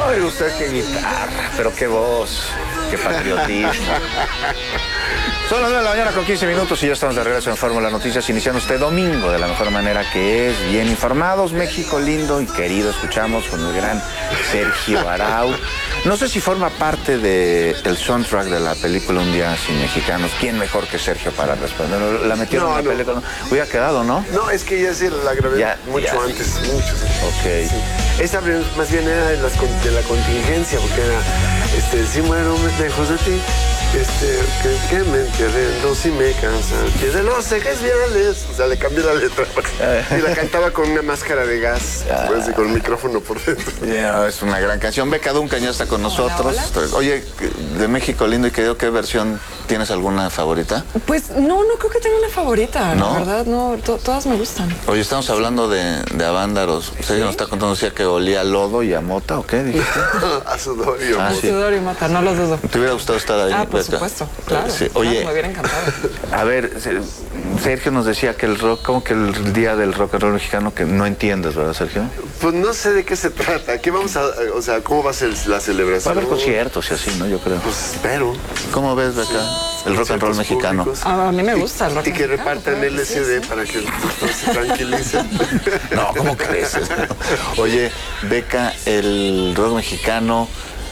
Ay, usted qué guitarra, pero qué voz, qué patriotismo. Son las 9 de la mañana con 15 minutos y ya estamos de regreso en Fórmula Noticias, iniciando este domingo de la mejor manera que es, bien informados. México lindo y querido, escuchamos con el gran Sergio Arau. No sé si forma parte del soundtrack de la película Un Día Sin Mexicanos. ¿Quién mejor que Sergio para responder? ¿La metieron en la película? Hubiera quedado, ¿no? No, es que ya sí la grabé mucho antes. Ok. Sí. Esa más bien era de la contingencia, porque era, si muero lejos de ti, que me entiendo si me cansa, que de los ejes viales. O sea, le cambié la letra y la cantaba con una máscara de gas, pues, y con el micrófono por dentro. Es una gran canción. Beca Duncan ya está con nosotros. Hola. Oye, de México lindo y querido, ¿qué versión tienes alguna favorita? Pues no creo que tenga una favorita, ¿no? La verdad, no, todas me gustan. Oye, estamos hablando de Avándaros. Usted nos está contando, decía que olía a lodo y a mota, ¿o qué dijiste? A sudor y a mota. Sí. Sudor y mota, no los dudo. ¿Te hubiera gustado estar ahí? Por supuesto, claro. Sí. Oye, claro, me hubiera encantado. A ver, Sergio nos decía que el rock, como que el día del rock and roll mexicano, que no entiendes, ¿verdad, Sergio? Pues no sé de qué se trata. ¿Qué vamos a, o sea, cómo va a ser la celebración? Va a haber conciertos y así, ¿no? Yo creo. Pues espero. ¿Cómo ves, Beca, el rock and roll mexicano? A mí me gusta el rock and roll. Y que repartan LSD sí. Para que el doctor se tranquilice. No, ¿cómo crees? Oye, Beca, el rock mexicano,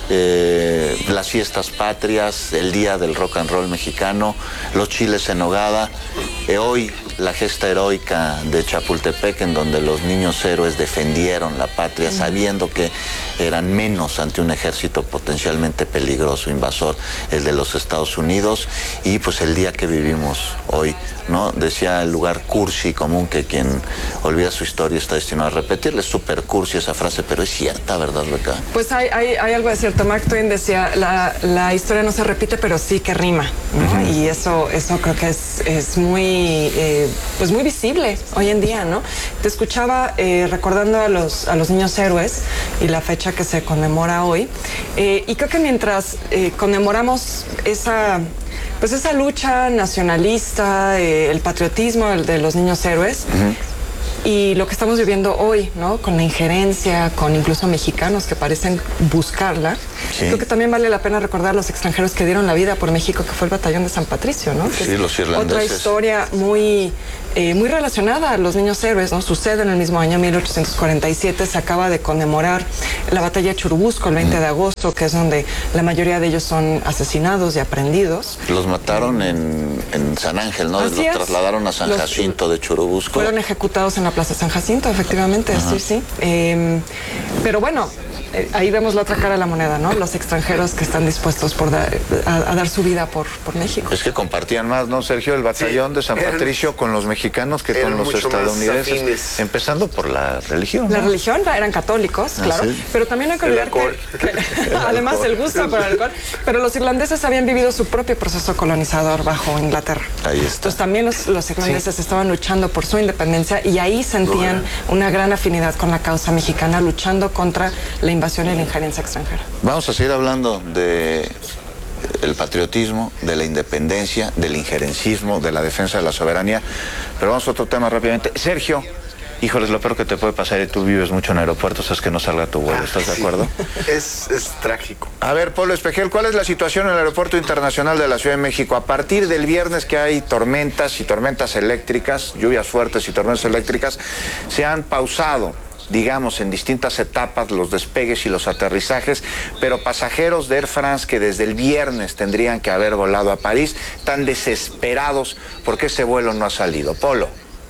las fiestas patrias, el día del rock and roll mexicano, los chiles en nogada, hoy la gesta heroica de Chapultepec, en donde los niños héroes defendieron la patria sabiendo que eran menos ante un ejército potencialmente peligroso, invasor, el de los Estados Unidos, y pues el día que vivimos hoy, ¿no? Decía el lugar cursi común que quien olvida su historia está destinado a repetirle. Es súper cursi esa frase, pero es cierta, ¿verdad, Beca? Pues hay algo de cierto. Mark Twain decía, la historia no se repite, pero sí que rima, ¿no? Y eso creo que es muy, pues muy visible hoy en día, ¿no? Te escuchaba recordando a los niños héroes y la fecha que se conmemora hoy, y creo que mientras conmemoramos esa lucha nacionalista, el patriotismo de los niños héroes, y lo que estamos viviendo hoy, ¿no? Con la injerencia, con incluso mexicanos que parecen buscarla. Sí. Creo que también vale la pena recordar a los extranjeros que dieron la vida por México, que fue el Batallón de San Patricio, ¿no? Sí, los irlandeses. Otra historia muy relacionada a los niños héroes, ¿no? Sucede en el mismo año, 1847, se acaba de conmemorar la batalla de Churubusco, el 20 de agosto, que es donde la mayoría de ellos son asesinados y aprehendidos. Los mataron en San Ángel, ¿no? Los trasladaron a San Jacinto de Churubusco. Fueron ejecutados en la Plaza San Jacinto, efectivamente, sí. Pero bueno, ahí vemos la otra cara de la moneda, ¿no? Los extranjeros que están dispuestos a dar su vida por México. Es que compartían más, ¿no, Sergio? El batallón de San Patricio con los mexicanos que con los estadounidenses. Empezando por la religión, ¿no? La religión eran católicos, claro. Sí. Pero también hay que olvidar que además el gusto por el alcohol. Pero los irlandeses habían vivido su propio proceso colonizador bajo Inglaterra. Ahí está. Entonces también los irlandeses estaban luchando por su independencia y ahí sentían una gran afinidad con la causa mexicana, luchando contra la invasión y la injerencia extranjera. Vamos a seguir hablando de el patriotismo, de la independencia, del injerencismo, de la defensa de la soberanía, pero vamos a otro tema rápidamente. Sergio, híjoles, lo peor que te puede pasar, y tú vives mucho en aeropuertos, es que no salga tu vuelo, ¿estás de acuerdo? Es trágico. A ver, Polo Espejel, ¿cuál es la situación en el Aeropuerto Internacional de la Ciudad de México? A partir del viernes que hay tormentas y tormentas eléctricas, lluvias fuertes y tormentas eléctricas, se han pausado, digamos, en distintas etapas los despegues y los aterrizajes, pero pasajeros de Air France que desde el viernes tendrían que haber volado a París están desesperados porque ese vuelo no ha salido. Polo.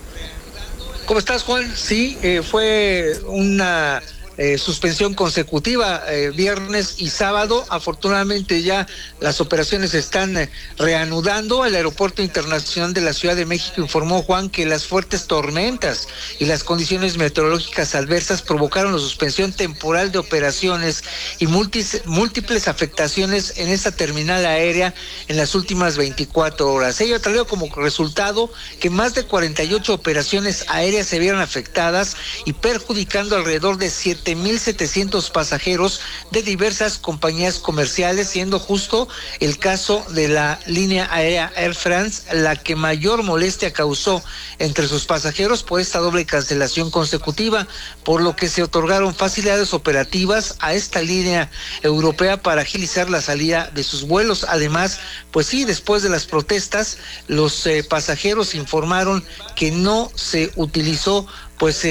¿Cómo estás, Juan? Sí, fue una suspensión consecutiva, viernes y sábado. Afortunadamente ya las operaciones se están reanudando. El Aeropuerto Internacional de la Ciudad de México informó, Juan, que las fuertes tormentas y las condiciones meteorológicas adversas provocaron la suspensión temporal de operaciones y múltiples afectaciones en esta terminal aérea en las últimas 24 horas. Ello trajo como resultado que más de 48 operaciones aéreas se vieron afectadas y perjudicando alrededor de 7 7,700 pasajeros de diversas compañías comerciales, siendo justo el caso de la línea aérea Air France la que mayor molestia causó entre sus pasajeros por esta doble cancelación consecutiva, por lo que se otorgaron facilidades operativas a esta línea europea para agilizar la salida de sus vuelos. Además, pues sí, después de las protestas, los pasajeros informaron que no se utilizó pues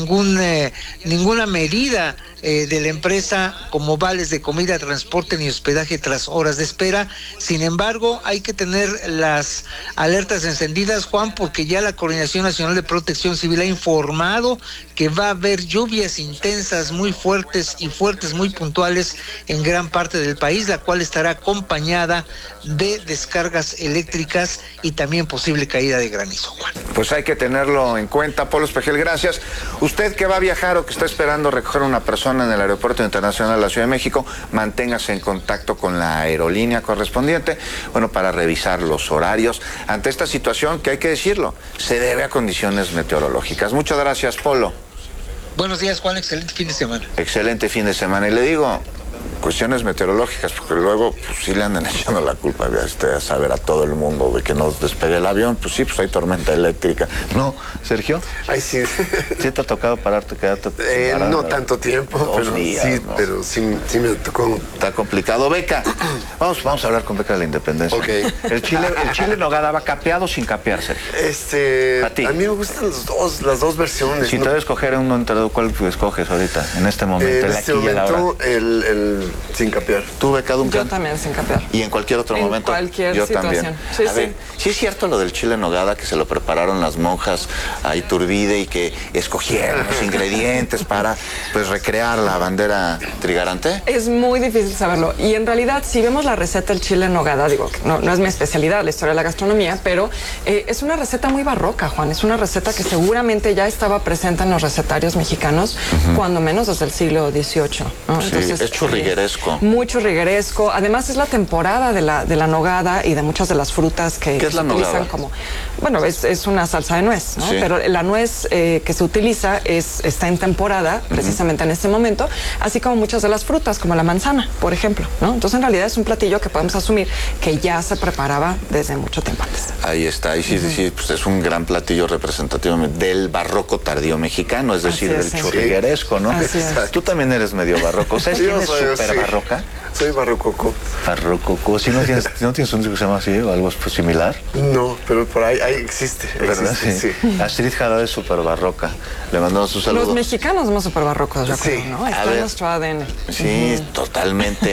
ninguna medida de la empresa como vales de comida, transporte ni hospedaje tras horas de espera. Sin embargo, hay que tener las alertas encendidas, Juan, porque ya la Coordinación Nacional de Protección Civil ha informado que va a haber lluvias intensas muy fuertes muy puntuales en gran parte del país, la cual estará acompañada de descargas eléctricas y también posible caída de granizo, Juan. Pues hay que tenerlo en cuenta. Polo Espejel, gracias. Usted que va a viajar o que está esperando recoger a una persona en el Aeropuerto Internacional de la Ciudad de México, manténgase en contacto con la aerolínea correspondiente, bueno, para revisar los horarios ante esta situación que, hay que decirlo, se debe a condiciones meteorológicas. Muchas gracias, Polo. Buenos días, Juan, excelente fin de semana. Excelente fin de semana. Y le digo, cuestiones meteorológicas, porque luego pues sí le andan echando la culpa a saber a todo el mundo de que no despegue el avión. Pues sí, pues hay tormenta eléctrica. ¿No, Sergio? Ay, sí. ¿Sí te ha tocado pararte, quedarte parado? No tanto tiempo, pero días, sí, ¿no? pero sí me tocó. Está complicado. Beca, vamos a hablar con Beca de la Independencia. Ok. El chile en nogada, ¿va capeado o sin capear, Sergio? A ti. A mí me gustan las dos versiones. Si te debes escoger uno entre dos, ¿cuál escoges ahorita, en este momento? En este momento, el sin capear. ¿Tú, Beca Duncan? Yo también, sin capear. ¿Y en cualquier otro En momento? cualquier Yo situación. también. Sí, A ver, ¿sí es cierto lo del chile en nogada, que se lo prepararon las monjas a Iturbide y que escogieron los ingredientes para pues recrear la bandera trigarante? Es muy difícil saberlo. Y en realidad, si vemos la receta del chile en nogada, digo, que no es mi especialidad, la historia de la gastronomía, pero es una receta muy barroca, Juan. Es una receta que seguramente ya estaba presente en los recetarios mexicanos, cuando menos desde el siglo XVIII, ¿no? Sí, Entonces, es churrigueresco. Muy churrigueresco. Además, es la temporada de la nogada y de muchas de las frutas que ¿Qué es se la utilizan nogada? como... Bueno, es una salsa de nuez, ¿no? Sí. Pero la nuez que se utiliza está en temporada, precisamente en este momento, así como muchas de las frutas, como la manzana, por ejemplo, ¿no? Entonces, en realidad es un platillo que podemos asumir que ya se preparaba desde mucho tiempo antes. Ahí está, y sí, pues es un gran platillo representativo del barroco tardío mexicano, es decir, Así es, del sí. churrigueresco, ¿no? Así es. Tú también eres medio barroco. ¿Sabes Yo quién es soy, súper sí. barroca? Soy barrococo. Barrococo. ¿Sí no tienes un disco que se llama así o algo pues, similar? No, pero por ahí existe. ¿Verdad? Existe, Sí. Astrid Jara es súper barroca. Le mandamos un saludo. Los mexicanos somos súper barrocos, yo Sí. creo, ¿no? A Está ver. en nuestro ADN. Sí, totalmente.